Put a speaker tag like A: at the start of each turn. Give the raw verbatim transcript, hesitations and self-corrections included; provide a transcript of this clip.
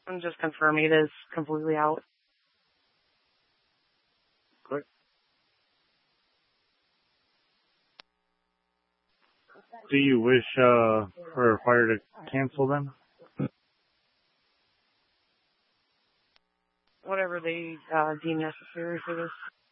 A: I'm just confirming it is completely out.
B: Great. Do you wish uh, for fire to cancel then?
A: Whatever they uh, deem necessary for this.